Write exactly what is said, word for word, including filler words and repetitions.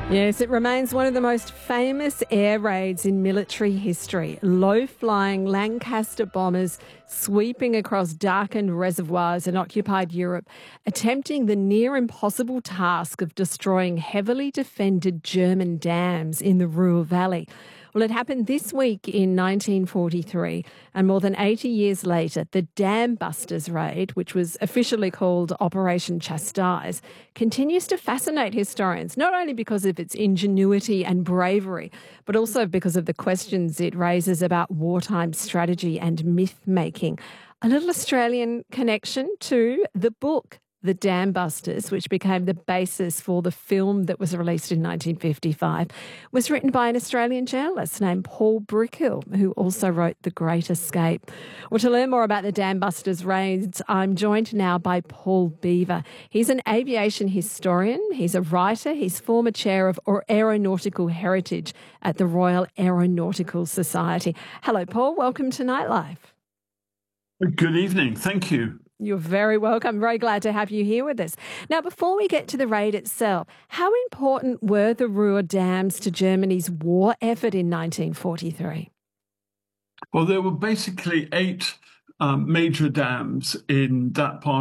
Yes, it remains one of the most famous air raids in military history. Low-flying Lancaster bombers sweeping across darkened reservoirs in occupied Europe, attempting the near-impossible task of destroying heavily defended German dams in the Ruhr Valley. Well, it happened this week in nineteen forty-three, and more than eighty years later, the Dam Busters raid, which was officially called Operation Chastise, continues to fascinate historians, not only because of its ingenuity and bravery, but also because of the questions it raises about wartime strategy and myth-making. A little Australian connection to the book The Dam Busters, which became the basis for the film that was released in nineteen fifty-five, was written by an Australian journalist named Paul Brickhill, who also wrote The Great Escape. Well, to learn more about the Dam Busters raids, I'm joined now by Paul Beaver. He's an aviation historian, he's a writer, he's former chair of aeronautical heritage at the Royal Aeronautical Society. Hello, Paul. Welcome to Nightlife. Good evening. Thank you. You're very welcome. Very glad to have you here with us. Now, before we get to the raid itself, how important were the Ruhr dams to Germany's war effort in nineteen forty-three? Well, there were basically eight um, major dams in that part